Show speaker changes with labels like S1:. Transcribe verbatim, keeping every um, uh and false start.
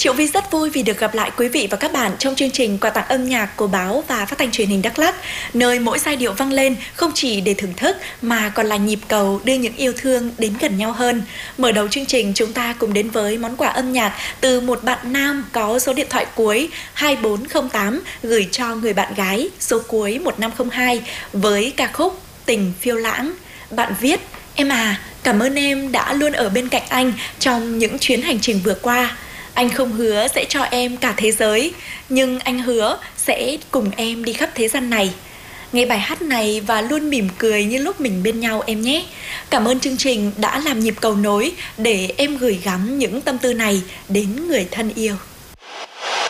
S1: Triệu Vi rất vui vì được gặp lại quý vị và các bạn trong chương trình quà tặng âm nhạc của báo và phát thanh truyền hình Đắk Lắk, nơi mỗi giai điệu vang lên không chỉ để thưởng thức mà còn là nhịp cầu đưa những yêu thương đến gần nhau hơn. Mở đầu chương trình, chúng ta cùng đến với món quà âm nhạc từ một bạn nam có số điện thoại cuối hai bốn không tám gửi cho người bạn gái số cuối một năm không hai với ca khúc Tình Phiêu Lãng. Bạn viết: "Em à, cảm ơn em đã luôn ở bên cạnh anh trong những chuyến hành trình vừa qua. Anh không hứa sẽ cho em cả thế giới, nhưng anh hứa sẽ cùng em đi khắp thế gian này. Nghe bài hát này và luôn mỉm cười như lúc mình bên nhau em nhé. Cảm ơn chương trình đã làm nhịp cầu nối để em gửi gắm những tâm tư này đến người thân yêu."